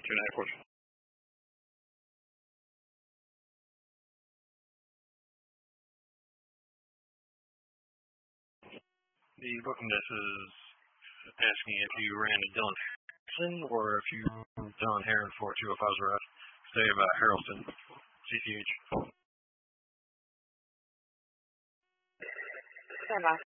294. The booking desk is asking if you ran to Dylan Harrelson or if you Dylan Heron for 205 route. Say about Harrelson, CCH. Stand by.